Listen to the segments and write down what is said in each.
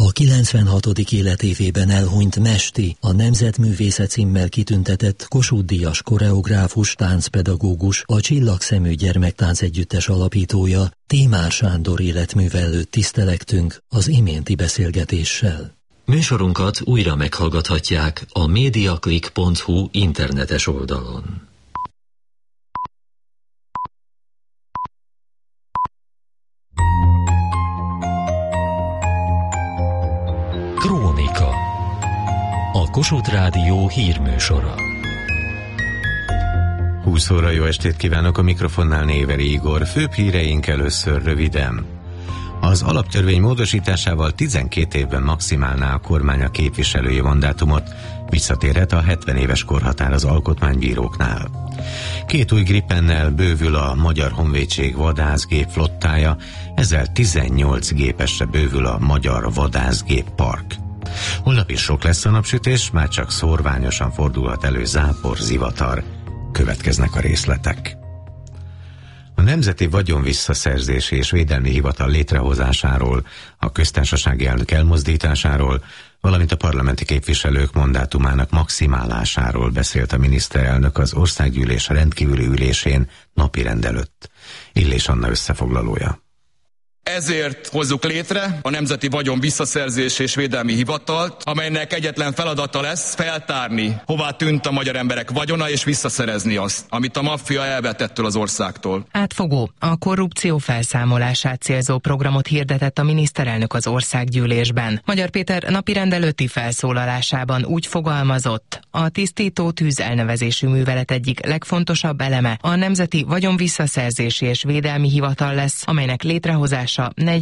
A 96. életévében elhunyt Mesti, a Nemzetművésze címmel kitüntetett Kossuth-díjas koreográfus, táncpedagógus, a Csillagszemű Gyermektánc Együttes alapítója, Tímár Sándor életműve előtt tisztelektünk az iménti beszélgetéssel. Műsorunkat újra meghallgathatják a mediaclick.hu internetes oldalon. Krónika. A Kossuth Rádió hírműsora. 20 óra, jó estét kívánok, a mikrofonnál Néveri Igor. Főbb híreink először röviden. Az alaptörvény módosításával 12 évben maximálná a kormány a képviselői mandátumot, visszatérhet a 70 éves korhatár az alkotmánybíróknál. 2 új Gripennel bővül a Magyar Honvédség vadászgép flottája, ezzel 18 gépesre bővül a Magyar Vadászgéppark. Holnap is sok lesz a napsütés, már csak szórványosan fordulhat elő zápor, zivatar. Következnek a részletek. A Nemzeti Vagyonvisszaszerzési és Védelmi Hivatal létrehozásáról, a köztársasági elnök elmozdításáról, valamint a parlamenti képviselők mandátumának maximálásáról beszélt a miniszterelnök az országgyűlés rendkívüli ülésén napirend előtt. Illés Anna összefoglalója. Ezért hozzuk létre a Nemzeti Vagyonvisszaszerzési és Védelmi Hivatalt, amelynek egyetlen feladata lesz feltárni, hová tűnt a magyar emberek vagyona, és visszaszerezni azt, amit a maffia elvett ettől az országtól. Átfogó, a korrupció felszámolását célzó programot hirdetett a miniszterelnök az országgyűlésben. Magyar Péter napirend előtti felszólalásában úgy fogalmazott, a tisztító tűz elnevezésű művelet egyik legfontosabb eleme a Nemzeti Vagyonvisszaszerzési és Védelmi Hivatal lesz, amelynek létrehozása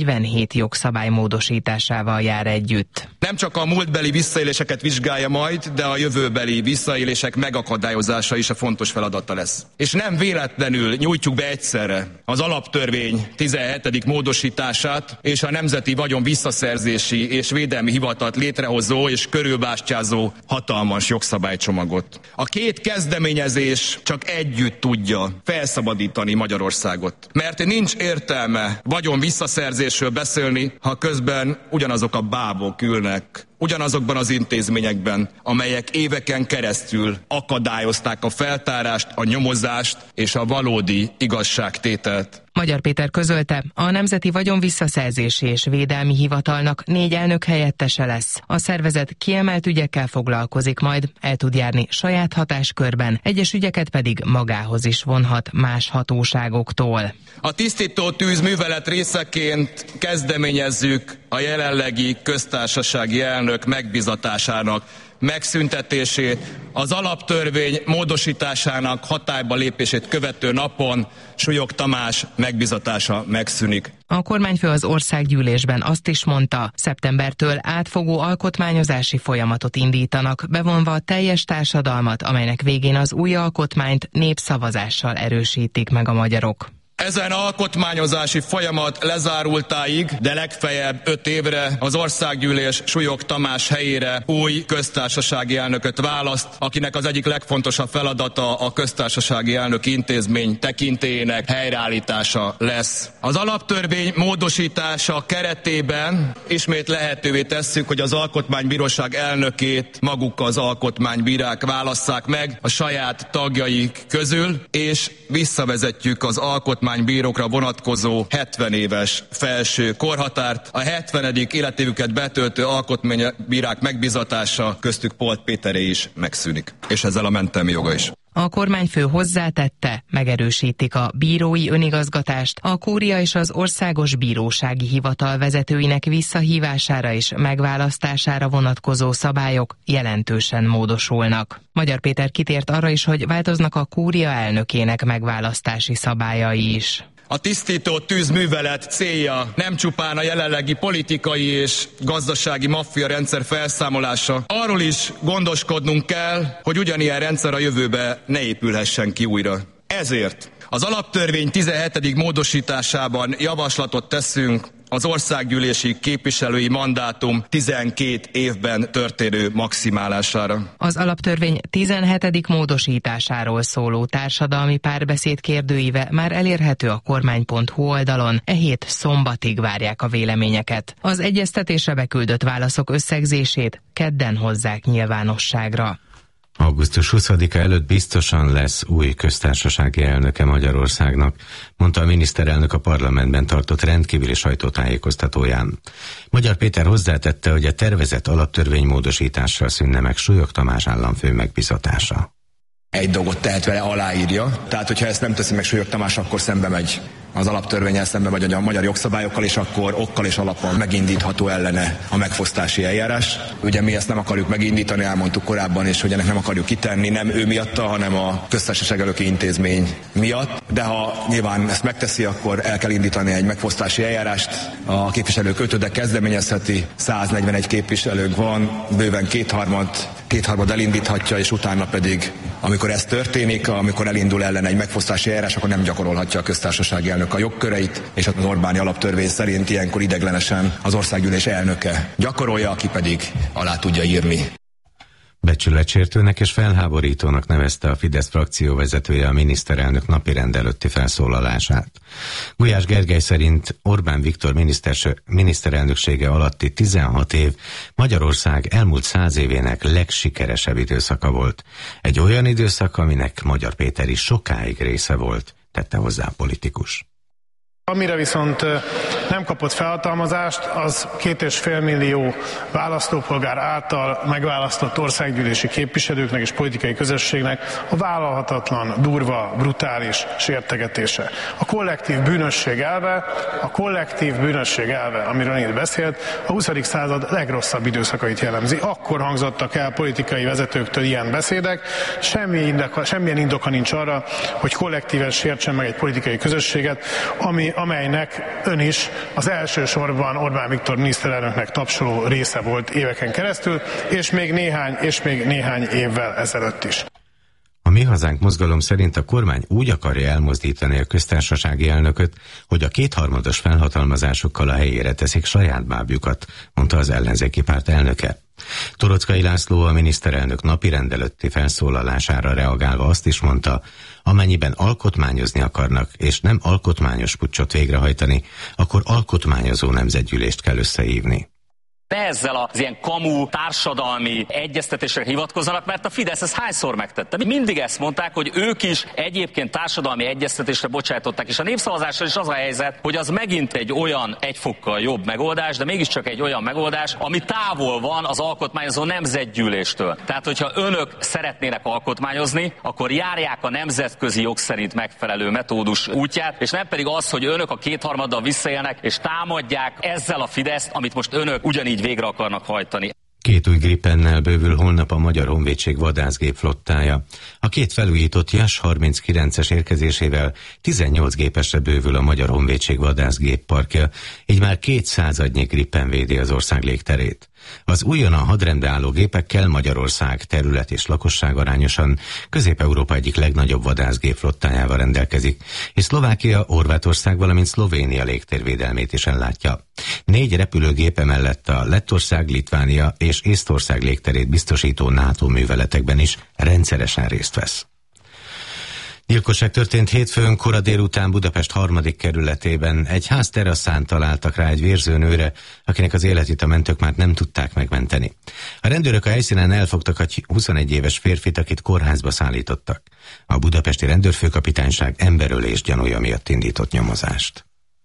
47 jogszabály módosításával jár együtt. Nem csak a múltbeli visszaéléseket vizsgálja majd, de a jövőbeli visszaélések megakadályozása is a fontos feladata lesz. És nem véletlenül nyújtjuk be egyszerre az alaptörvény 17. módosítását és a Nemzeti Vagyonvisszaszerzési és Védelmi Hivatalt létrehozó és körülbástyázó hatalmas jogszabálycsomagot. A két kezdeményezés csak együtt tudja felszabadítani Magyarországot. Mert nincs értelme visszaszerzésről beszélni, ha közben ugyanazok a bábok ülnek ugyanazokban az intézményekben, amelyek éveken keresztül akadályozták a feltárást, a nyomozást és a valódi igazságtételt. Magyar Péter közölte, a Nemzeti Vagyonvisszaszerzési és Védelmi Hivatalnak 4 elnök helyettese lesz. A szervezet kiemelt ügyekkel foglalkozik majd, el tud járni saját hatáskörben, egyes ügyeket pedig magához is vonhat más hatóságoktól. A tisztító tűz művelet részeként kezdeményezzük a jelenlegi köztársasági elnök megbizatásának megszüntetését, az alaptörvény módosításának hatályba lépését követő napon Súlyog Tamás megbizatása megszűnik. A kormányfő az országgyűlésben azt is mondta, szeptembertől átfogó alkotmányozási folyamatot indítanak, bevonva a teljes társadalmat, amelynek végén az új alkotmányt népszavazással erősítik meg a magyarok. Ezen alkotmányozási folyamat lezárultáig, de legfeljebb 5 évre az országgyűlés Súlyog Tamás helyére új köztársasági elnököt választ, akinek az egyik legfontosabb feladata a köztársasági elnöki intézmény tekintélyének helyreállítása lesz. Az alaptörvény módosítása keretében ismét lehetővé tesszük, hogy az Alkotmánybíróság elnökét maguk az alkotmánybírák válasszák meg a saját tagjaik közül, és visszavezetjük az alkotmánybírókra vonatkozó 70 éves felső korhatárt. A 70. életévüket betöltő alkotmánybírák megbizatása, köztük Polt Péteré is megszűnik. És ezzel a mentelmi joga is. A kormányfő hozzátette, megerősítik a bírói önigazgatást, a kúria és az Országos Bírósági Hivatal vezetőinek visszahívására és megválasztására vonatkozó szabályok jelentősen módosulnak. Magyar Péter kitért arra is, hogy változnak a kúria elnökének megválasztási szabályai is. A tisztító tűzművelet célja nem csupán a jelenlegi politikai és gazdasági maffia rendszer felszámolása. Arról is gondoskodnunk kell, hogy ugyanilyen rendszer a jövőbe ne épülhessen ki újra. Ezért az alaptörvény 17. módosításában javaslatot teszünk az országgyűlési képviselői mandátum 12 évben történő maximálására. Az alaptörvény 17. módosításáról szóló társadalmi párbeszéd kérdőíve már elérhető a kormány.hu oldalon, e hét szombatig várják a véleményeket. Az egyeztetésre beküldött válaszok összegzését kedden hozzák nyilvánosságra. Augusztus 20-a előtt biztosan lesz új köztársasági elnöke Magyarországnak, mondta a miniszterelnök a parlamentben tartott rendkívüli sajtótájékoztatóján. Magyar Péter hozzátette, hogy a tervezett alaptörvénymódosítással szűnne meg Súlyog Tamás államfő megbizatása. Egy dolgot tehet vele, aláírja. Tehát, hogyha ezt nem teszi meg Súlyog Tamás, akkor szembe megy az alaptörvénnyel szembe, vagy a magyar jogszabályokkal, és akkor okkal és alapon megindítható ellene a megfosztási eljárás. Ugye mi ezt nem akarjuk megindítani, elmondtuk korábban, és hogy ennek nem akarjuk kitenni, nem ő miatta, hanem a köztársaság elnöki intézmény miatt. De ha nyilván ezt megteszi, akkor el kell indítani egy megfosztási eljárást. A képviselők 5-öde kezdeményezheti, 141 képviselők van, bőven kétharmad elindíthatja, és utána pedig, amikor ez történik, amikor elindul ellen egy megfosztási eljárás, akkor nem gyakorolhatja a köztársasági elnök a jogköreit, és az Orbáni alaptörvény szerint ilyenkor ideglenesen az országgyűlés elnöke gyakorolja, aki pedig alá tudja írni. Becsületsértőnek és felháborítónak nevezte a Fidesz frakcióvezetője a miniszterelnök napirend előtti felszólalását. Gulyás Gergely szerint Orbán Viktor miniszterelnöksége alatti 16 év Magyarország elmúlt 100 évének legsikeresebb időszaka volt. Egy olyan időszak, aminek Magyar Péter is sokáig része volt, tette hozzá a politikus. Amire viszont nem kapott felhatalmazást, az 2,5 millió választópolgár által megválasztott országgyűlési képviselőknek és politikai közösségnek a vállalhatatlan, durva, brutális sértegetése. A kollektív bűnösség elve, amiről itt beszélt, a 20. század legrosszabb időszakait jellemzi. Akkor hangzottak el politikai vezetőktől ilyen beszédek, semmilyen indoka nincs arra, hogy kollektíven sértsen meg egy politikai közösséget, amelynek ön is az elsősorban Orbán Viktor miniszterelnöknek tapsoló része volt éveken keresztül, és még néhány évvel ezelőtt is. A Mi Hazánk mozgalom szerint a kormány úgy akarja elmozdítani a köztársasági elnököt, hogy a kétharmados felhatalmazásokkal a helyére teszik saját bábjukat, mondta az ellenzéki párt elnöke. Torockai László a miniszterelnök napirend előtti felszólalására reagálva azt is mondta, amennyiben alkotmányozni akarnak, és nem alkotmányos puccsot végrehajtani, akkor alkotmányozó nemzetgyűlést kell összehívni. Ne ezzel az ilyen kamu társadalmi egyeztetésre hivatkozzanak, mert a Fidesz ezt hányszor megtette. Mindig ezt mondták, hogy ők is egyébként társadalmi egyeztetésre bocsátották, és a népszavazással is az a helyzet, hogy az megint egy olyan egy fokkal jobb megoldás, de mégiscsak egy olyan megoldás, ami távol van az alkotmányozó nemzetgyűléstől. Tehát, hogyha önök szeretnének alkotmányozni, akkor járják a nemzetközi jog szerint megfelelő metódus útját, és nem pedig az, hogy önök a kétharmaddal visszaélnek, és támadják ezzel a Fideszt, amit most önök ugyanígy végre akarnak hajtani. 2 új Gripennel bővül holnap a Magyar Honvédség vadászgép flottája. A 2 felújított JAS 39-es érkezésével 18 gépesre bővül a Magyar Honvédség vadászgép parkja, így már 200 Gripen védi az ország légterét. Az újonnan hadrendbe álló gépekkel Magyarország terület és lakosság arányosan Közép-Európa egyik legnagyobb vadászgép flottájával rendelkezik, és Szlovákia, Horvátország, valamint Szlovénia légtérvédelmét is ellátja. 4 repülőgép emellett a Lettország, Litvánia és Észtország légterét biztosító NATO műveletekben is rendszeresen részt vesz. Gyilkosság történt hétfőn kora délután Budapest 3. kerületében. Egy ház teraszán találtak rá egy vérző nőre, akinek az életét a mentők már nem tudták megmenteni. A rendőrök a helyszínen elfogtak egy 21 éves férfit, akit kórházba szállítottak. A budapesti rendőrfőkapitányság emberölés gyanúja miatt indított nyomozást.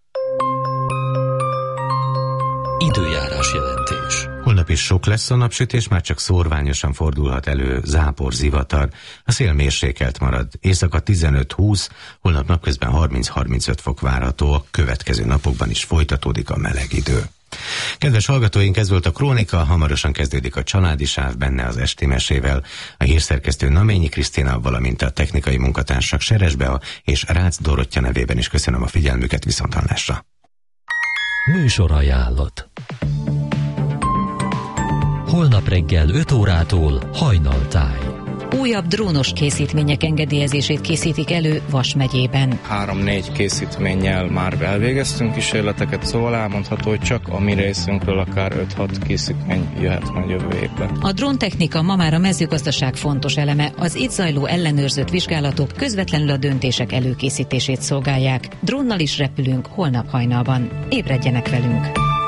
Időjárás jelentés. Holnap is sok lesz a napsütés, már csak szórványosan fordulhat elő zápor, zivatar. A szél mérsékelt marad. Éjszaka 15-20, holnap napközben 30-35 fok várható. A következő napokban is folytatódik a meleg idő. Kedves hallgatóink, ez volt a Krónika, hamarosan kezdődik a Családi Sáv, benne az esti mesével. A hírszerkesztő Naményi Krisztina, valamint a technikai munkatársak Seres Bea és Rácz Dorottya nevében is köszönöm a figyelmüket, viszonthallásra. Műsorajánlat. Holnap reggel 5 órától Hajnaltáj. Újabb drónos készítmények engedélyezését készítik elő Vas megyében. 3-4 készítménnyel már elvégeztünk kísérleteket, szóval elmondható, hogy csak a mi részünkről akár 5-6 készítmény jöhet majd jövő évben. A dróntechnika ma már a mezőgazdaság fontos eleme, az itt zajló ellenőrzött vizsgálatok közvetlenül a döntések előkészítését szolgálják. Drónnal is repülünk holnap hajnalban. Ébredjenek velünk!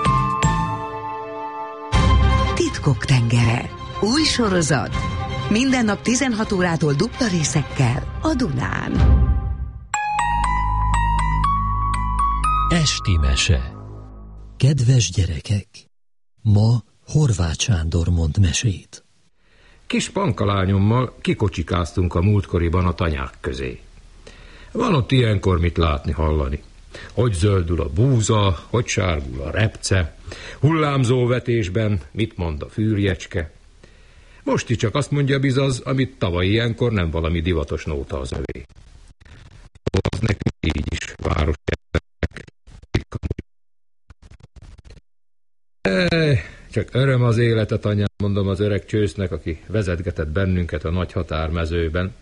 Titkok tengere. Új sorozat. Minden nap 16 órától dupla részekkel a Dunán. Esti mese. Kedves gyerekek! Ma Horváth Sándor mond mesét. Kis pankalányommal kikocsikáztunk a múltkoriban a tanyák közé. Van ott ilyenkor mit látni, hallani. Hogy zöldül a búza, hogy sárgul a repce, hullámzó vetésben mit mond a fűrjecske. Most is csak azt mondja bizaz, amit tavaly ilyenkor nem valami divatos nóta az övé. Az nekünk így is, város csak öröm az életet, anyám, mondom az öreg csősznek, aki vezetgetett bennünket a nagy határmezőben.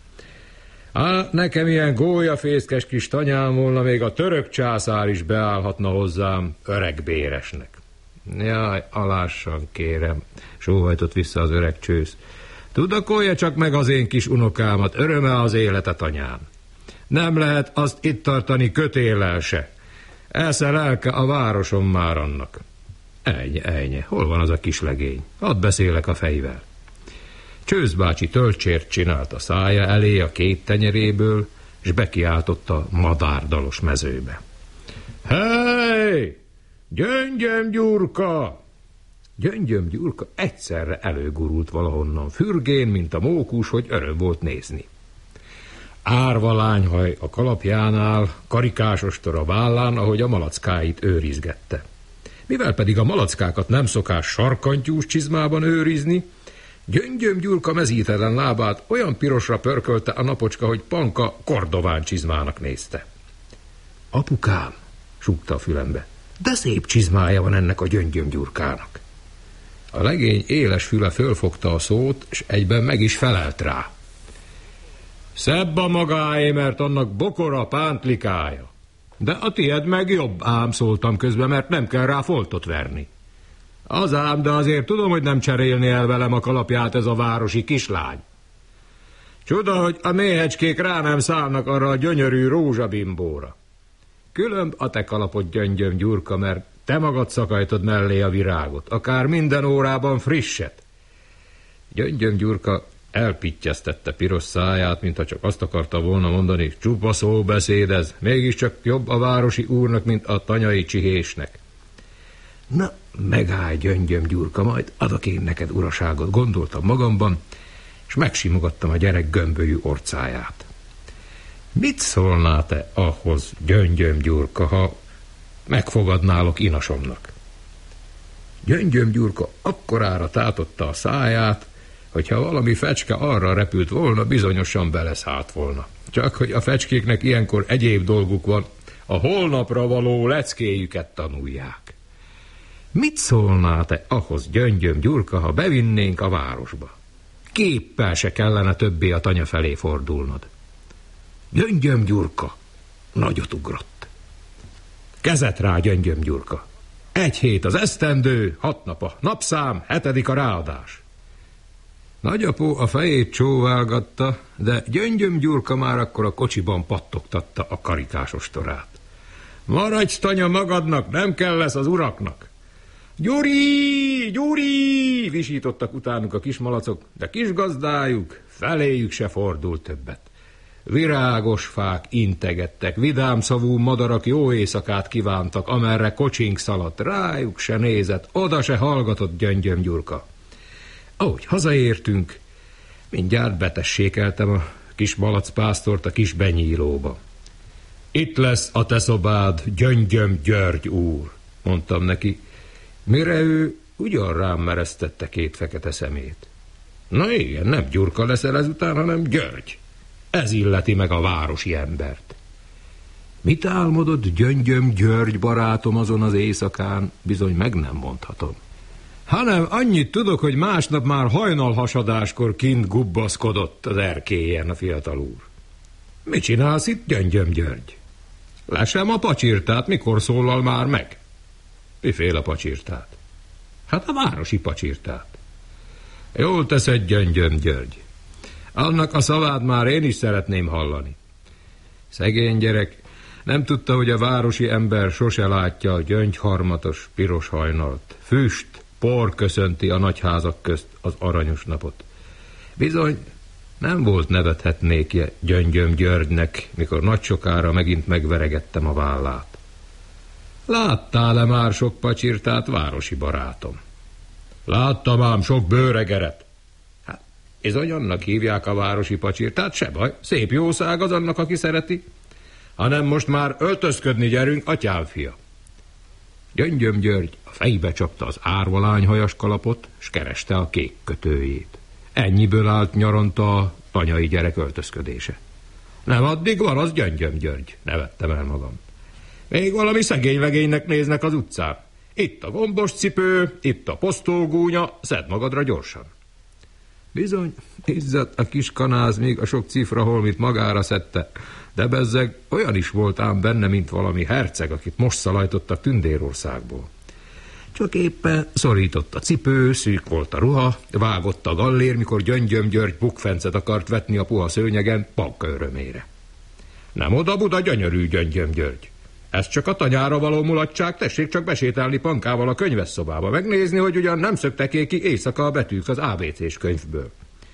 Nekem ilyen gólyafészkes kis tanyám volna, még a török császár is beállhatna hozzám öreg béresnek. Jaj, alássan kérem, sóhajtott vissza az öreg csősz. Tudakolja csak meg az én kis unokámat, öröme az életet, anyám. Nem lehet azt itt tartani kötéllel se. Esze lelke a városon már annak. Ennyi, hol van az a kis legény? Hadd beszélek a fejvel. Csősz bácsi tölcsért csinált a szája elé a két tenyeréből, és bekiáltott a madárdalos mezőbe. Hey! Gyöngyöm Gyurka! Gyöngyöm Gyurka egyszerre előgurult valahonnan fürgén, mint a mókus, hogy öröm volt nézni. Árva lányhaj a kalapjánál, karikás ostor a vállán, ahogy a malackáit őrizgette. Mivel pedig a malackákat nem szokás sarkantyús csizmában őrizni, Gyöngyöm Gyurka mezítelen lábát olyan pirosra pörkölte a napocska, hogy Panka kordován csizmának nézte. Apukám, súgta a fülembe, de szép csizmája van ennek a Gyöngyöm Gyurkának. A legény éles füle fölfogta a szót, és egyben meg is felelt rá. Szebb a magáé, mert annak bokora pántlikája. De a tied meg jobb, ám, szóltam közben, mert nem kell rá foltot verni. Az ám, de azért tudom, hogy nem cserélni el velem a kalapját ez a városi kislány. Csuda, hogy a méhecskék rá nem szállnak arra a gyönyörű rózsabimbóra. Különb a te kalapod, Gyöngyöm Gyurka, mert te magad szakajtod mellé a virágot, akár minden órában frisset. Gyöngyöm Gyurka elpittyeztette piros száját, mintha csak azt akarta volna mondani, csupa szóbeszéd ez, mégiscsak jobb a városi úrnak, mint a tanyai csihésnek. Na, megállj, Gyöngyöm Gyurka, majd adok én neked uraságot, gondoltam magamban, és megsimogattam a gyerek gömbölyű orcáját. Mit szólnál te ahhoz, Gyöngyöm Gyurka, ha megfogadnálok inasomnak? Gyöngyöm Gyurka akkorára tátotta a száját, hogyha valami fecske arra repült volna, bizonyosan beleszállt volna. Csak hogy a fecskéknek ilyenkor egyéb dolguk van, a holnapra való leckéjüket tanulják. Mit szólnál te ahhoz, Gyöngyöm Gyurka, ha bevinnénk a városba? Képpel se kellene többé a tanya felé fordulnod. Gyöngyöm Gyurka nagyot ugrott. Kezet rá, Gyöngyöm Gyurka. 1 hét az esztendő, 6 nap a napszám, 7. a ráadás. Nagyapó a fejét csóválgatta, de Gyöngyöm Gyurka már akkor a kocsiban pattogtatta a karikás ostorát. Maradj, tanya, magadnak, nem kell lesz az uraknak. Gyuri, Gyuri, visítottak utánuk a kismalacok, de kis gazdájuk feléjük se fordult többet. Virágos fák integettek, vidám szavú madarak jó éjszakát kívántak, amerre kocsink szaladt, rájuk se nézett, oda se hallgatott Gyöngyöm Gyurka. Ahogy hazaértünk, mindjárt betessékeltem a kis malacpásztort a kis benyílóba. Itt lesz a te szobád, Gyöngyöm György úr, mondtam neki, mire ő ugyan rám meresztette 2 fekete szemét. Na igen, nem Gyurka leszel ezután, hanem György. Ez illeti meg a városi embert. Mit álmodott Gyöngyöm György barátom azon az éjszakán, bizony meg nem mondhatom. hanem annyit tudok, hogy másnap már hajnalhasadáskor kint gubbaszkodott az erkélyen a fiatal úr. Mit csinálsz itt, Gyöngyöm György? Lesem a pacsirtát, mikor szólal már meg? Miféle pacsirtát? Hát a városi pacsirtát. Jól teszed, Gyöngyöm György. Annak a szavát már én is szeretném hallani. Szegény gyerek nem tudta, hogy a városi ember sose látja a gyöngyharmatos piros hajnalt. Füst, por köszönti a nagyházak közt az aranyos napot. Bizony, nem volt nevethetnékje Gyöngyöm Györgynek, mikor nagy sokára megint megveregettem a vállát. Láttál-e már sok pacsirtát, városi barátom? Láttam ám sok bőregeret. Hát, bizony annak hívják a városi pacsirtát, se baj, szép jószág az annak, aki szereti. Hanem most már öltözködni gyerünk, atyám fia. Gyöngyöm György a fejbe csapta az árvalányhajas kalapot, s kereste a kék kötőjét. Ennyiből állt nyaranta a tanyai gyerek öltözködése. Nem addig van az, Gyöngyöm György, nevettem el magam. Még valami szegény-legénynek néznek az utcán. Itt a gombos cipő, itt a posztógúnya, szedd magadra gyorsan. Bizony, izzadt a kis kanáz még a sok cifraholmit magára szedte, de bezzeg olyan is volt ám benne, mint valami herceg, akit most szalajtottak Tündérországból. Csak éppen szorított a cipő, szűk volt a ruha, vágott a gallér, mikor Gyöngyöm György bukfencet akart vetni a puha szőnyegen, Panka örömére. Nem oda-buda, gyönyörű Gyöngyöm György. Ez csak a tanyára való mulatság, tessék csak besétálni Pankával a könyvesszobába, megnézni, hogy ugyan nem szöktek ki éjszaka a betűk az ABC-s könyvből.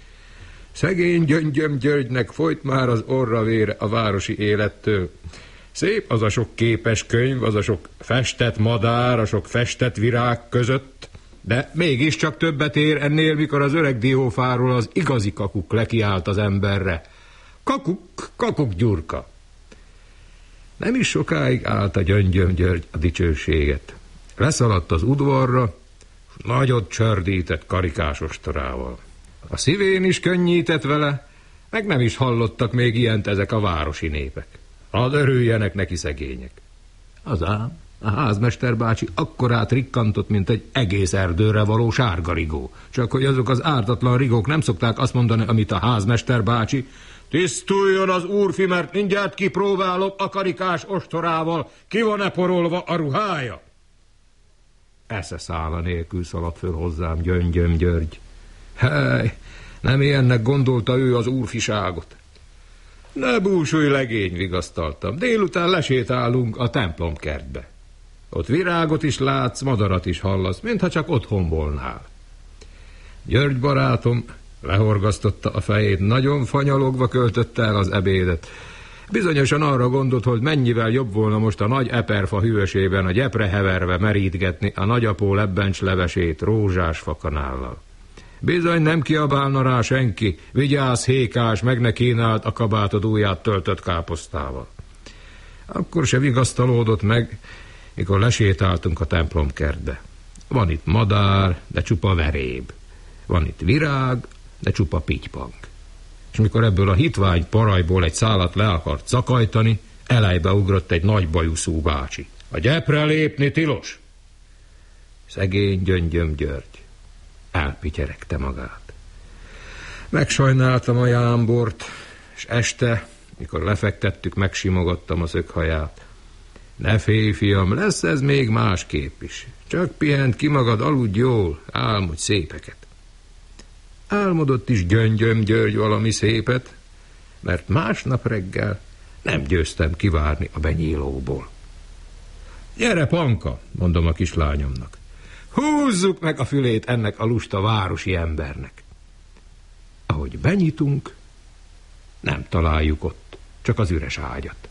Szegény Gyöngyöm Györgynek folyt már az orra vére a városi élettől. Szép az a sok képes könyv, az a sok festett madár, a sok festett virág között, de mégiscsak többet ér ennél, mikor az öreg diófáról az igazi kakuk lekiált az emberre. Kakuk, kakuk Gyurka. Nem is sokáig állt a Gyöngyöm György a dicsőséget. Leszaladt az udvarra, nagyot csördített karikás ostorával. A szívén is könnyített vele, meg nem is hallottak még ilyent ezek a városi népek. Hadd örüljenek neki szegények. Az ám, a házmester bácsi akkorát rikkantott, mint egy egész erdőre való sárga rigó. Csak hogy azok az ártatlan rigók nem szokták azt mondani, amit a házmester bácsi. Tisztuljon az úrfi, mert mindjárt kipróbálom a karikás ostorával, ki van-e porolva a ruhája? Esze szála nélkül szaladt föl hozzám Gyöngyöm György. Hely, nem ilyennek gondolta ő az úrfiságot. Ne búsulj, legény, vigasztaltam. Délután lesétálunk a templomkertbe. Ott virágot is látsz, madarat is hallasz, mintha csak otthon volnál. György barátom lehorgasztotta a fejét, nagyon fanyalogva költötte el az ebédet. Bizonyosan arra gondolt, hogy mennyivel jobb volna most a nagy eperfa hűvösében a gyepre heverve merítgetni a nagyapó lebbencs levesét rózsás fakanállal. Bizony nem kiabálna rá senki, vigyázz, hékás, meg ne kínált a kabátod ujját töltött káposztával. Akkor se vigasztalódott meg, mikor lesétáltunk a templomkertbe. Van itt madár, de csupa veréb. Van itt virág, de csupa pitypang. És mikor ebből a hitvány parajból egy szálat le akart zakajtani, elejbe ugrott egy nagy bajuszú bácsi. A gyepre lépni tilos! Szegény Gyöngyöm György elpityeregte magát. Megsajnáltam a jámbort, és este, mikor lefektettük, megsimogattam a szökhaját. Ne félj, fiam, lesz ez még másképp is. Csak pihent ki magad, aludj jól, álmodj szépeket. Álmodott is Gyöngyöm György valami szépet, mert másnap reggel nem győztem kivárni a benyílóból. Gyere, Panka, mondom a kislányomnak. Húzzuk meg a fülét ennek a lusta városi embernek. Ahogy benyitunk, nem találjuk ott, csak az üres ágyat.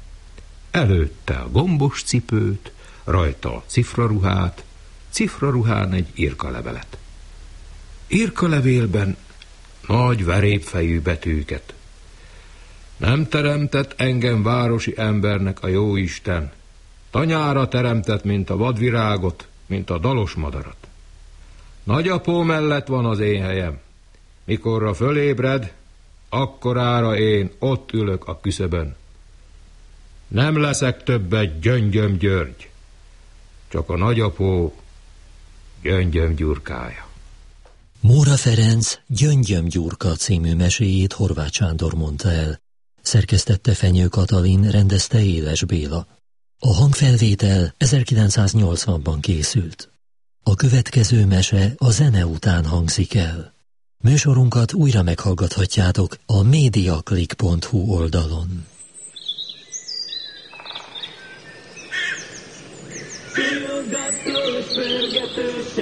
Előtte a gombos cipőt, rajta a cifraruhát, cifraruhán egy irkalevelet. Irkalevélben nagy verépfejű betűket. Nem teremtett engem városi embernek a jóisten, tanyára teremtett, mint a vadvirágot, mint a dalos madarat. Nagyapó mellett van az én helyem. Mikorra fölébred, akkorára én ott ülök a küszöbön. Nem leszek többet Gyöngyöm György, csak a nagyapó Gyöngyöm Gyurkája. Móra Ferenc Gyöngyöm Gyurka című meséjét Horváth Sándor mondta el. Szerkesztette Fenyő Katalin, rendezte Éles Béla. A hangfelvétel 1980-ban készült. A következő mese a zene után hangzik el. Műsorunkat újra meghallgathatjátok a mediaclick.hu oldalon. Pillangatós,